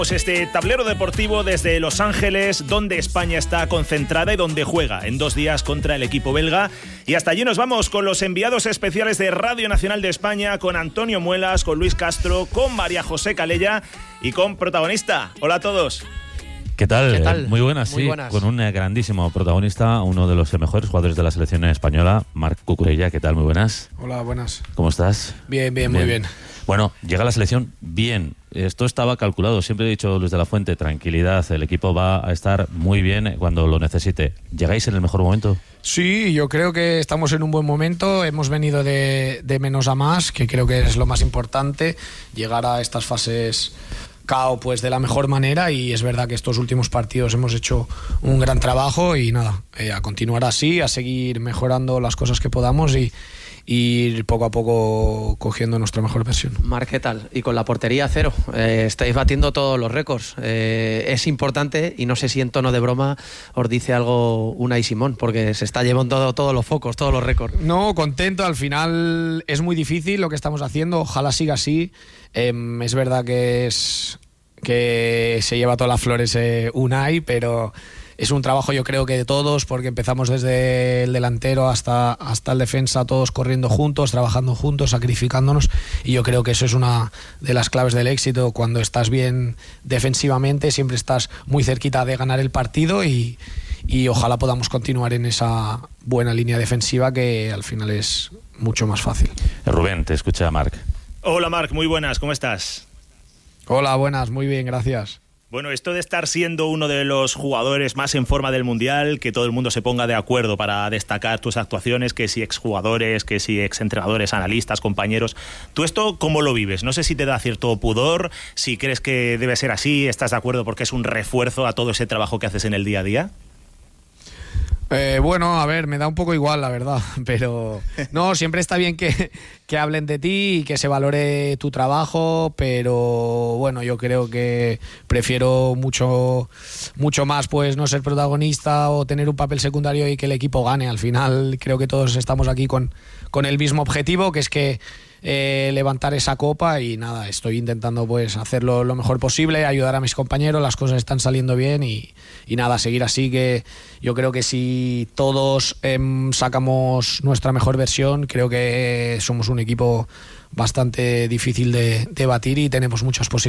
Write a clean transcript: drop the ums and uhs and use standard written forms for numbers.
Este tablero deportivo desde Los Ángeles, donde España está concentrada y donde juega en 2 días contra el equipo belga. Y hasta allí nos vamos con los enviados especiales de Radio Nacional de España, con Antonio Muelas, con Luis Castro, con María José Calella y con protagonista. Hola a todos. ¿Qué tal? ¿Qué tal? Muy buenas, Muy sí, buenas. con un grandísimo protagonista, uno de los mejores jugadores de la selección española, Marc Cucurella. ¿Qué tal? Muy buenas. Hola, buenas. ¿Cómo estás? Bien, muy bien. Bueno, llega la selección bien. Esto estaba calculado. Siempre he dicho, Luis de la Fuente, tranquilidad. El equipo va a estar muy bien cuando lo necesite. ¿Llegáis en el mejor momento? Sí, yo creo que estamos en un buen momento. Hemos venido de menos a más, que creo que es lo más importante. Llegar a estas fases KO pues de la mejor manera, y es verdad que estos últimos partidos hemos hecho un gran trabajo y nada, a continuar así, a seguir mejorando las cosas que podamos y ir poco a poco cogiendo nuestra mejor versión. Marc, ¿qué tal? Y con la portería 0, estáis batiendo todos los récords. Es importante, y no sé si en tono de broma os dice algo Unai Simón, porque se está llevando todos los focos, todos los récords. No, contento. Al final es muy difícil lo que estamos haciendo, ojalá siga así. Es verdad que se lleva todas las flores Unai, pero es un trabajo, yo creo que de todos, porque empezamos desde el delantero hasta el defensa, todos corriendo juntos, trabajando juntos, sacrificándonos, y yo creo que eso es una de las claves del éxito. Cuando estás bien defensivamente, siempre estás muy cerquita de ganar el partido, y ojalá podamos continuar en esa buena línea defensiva, que al final es mucho más fácil. Rubén, te escucha Marc. Hola Marc, muy buenas, ¿cómo estás? Hola, buenas, muy bien, gracias. Bueno, esto de estar siendo uno de los jugadores más en forma del Mundial, que todo el mundo se ponga de acuerdo para destacar tus actuaciones, que si exjugadores, que si exentrenadores, analistas, compañeros. ¿Tú esto cómo lo vives? No sé si te da cierto pudor, si crees que debe ser así, ¿estás de acuerdo porque es un refuerzo a todo ese trabajo que haces en el día a día? Bueno, a ver, me da un poco igual, la verdad, pero no, siempre está bien que hablen de ti y que se valore tu trabajo, pero bueno, yo creo que prefiero mucho más pues no ser protagonista o tener un papel secundario y que el equipo gane. Al final creo que todos estamos aquí con el mismo objetivo, que es que levantar esa copa, y nada, estoy intentando pues hacerlo lo mejor posible, ayudar a mis compañeros, las cosas están saliendo bien y nada, seguir así, que yo creo que si todos sacamos nuestra mejor versión, creo que somos un equipo bastante difícil de batir y tenemos muchas posibilidades.